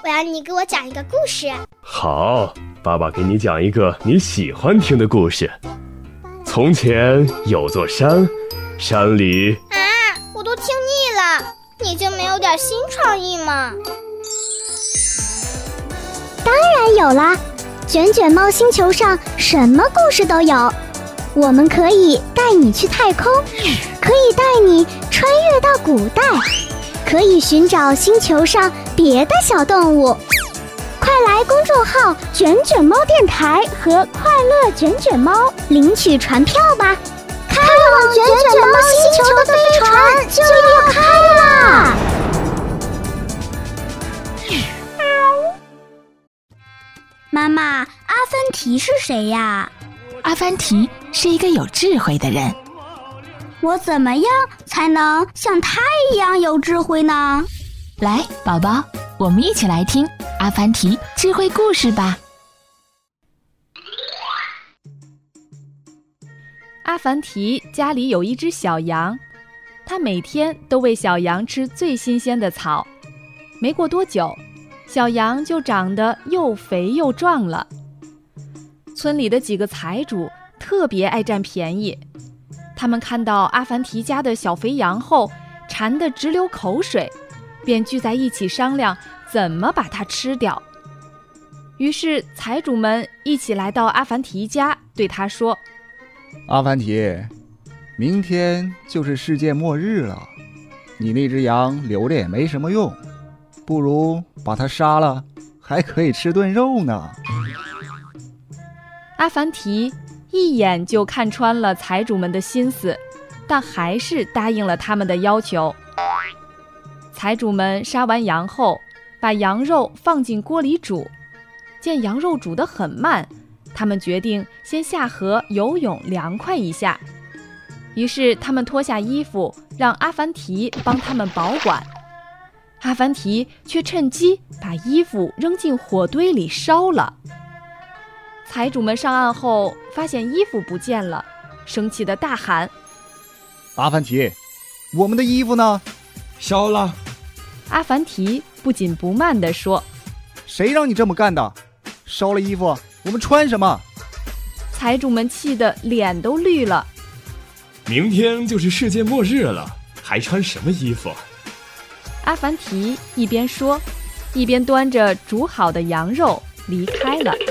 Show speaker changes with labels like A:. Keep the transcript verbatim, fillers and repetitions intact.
A: 我要你给我讲一个故事。
B: 好，爸爸给你讲一个你喜欢听的故事。从前有座山，山里……
A: 啊，我都听腻了，你就没有点新创意吗？
C: 当然有啦，卷卷猫星球上什么故事都有。我们可以带你去太空，可以带你穿越到古代，可以寻找星球上别的小动物。快来公众号卷卷猫电台和快乐卷卷猫领取船票吧，开往卷卷猫星球的飞船就要开啦！妈妈，阿凡提是谁呀？
D: 阿凡提是一个有智慧的人。
C: 我怎么样才能像他一样有智慧呢？
D: 来，宝宝，我们一起来听阿凡提智慧故事吧。
E: 阿凡提家里有一只小羊，他每天都喂小羊吃最新鲜的草。没过多久，小羊就长得又肥又壮了。村里的几个财主特别爱占便宜，他们看到阿凡提家的小肥羊后，馋得直流口水，便聚在一起商量怎么把它吃掉。于是财主们一起来到阿凡提家，对他说：
F: 阿凡提，明天就是世界末日了，你那只羊留着也没什么用，不如把它杀了，还可以吃顿肉呢。
E: 阿凡提一眼就看穿了财主们的心思，但还是答应了他们的要求。财主们杀完羊后，把羊肉放进锅里煮。见羊肉煮得很慢，他们决定先下河游泳凉快一下。于是他们脱下衣服，让阿凡提帮他们保管。阿凡提却趁机把衣服扔进火堆里烧了。财主们上岸后发现衣服不见了，生气地大喊：
F: 阿凡提，我们的衣服呢？
G: 烧了。
E: 阿凡提不紧不慢地说：
F: 谁让你这么干的？烧了衣服我们穿什么？
E: 财主们气得脸都绿了。
B: 明天就是世界末日了，还穿什么衣服？
E: 阿凡提一边说，一边端着煮好的羊肉离开了。